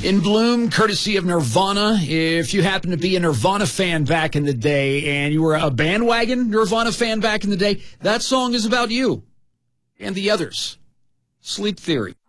In Bloom, courtesy of Nirvana. If you happen to be a Nirvana fan back in the day and you were a bandwagon Nirvana fan back in the day, that song is about you and the others. Sleep Theory.